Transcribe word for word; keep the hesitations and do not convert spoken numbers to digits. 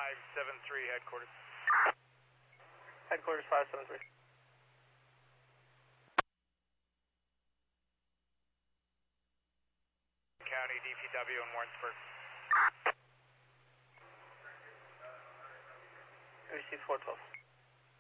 five seven three, headquarters. Headquarters five seven three. County, D P W in Warrensburg. We received four twelve.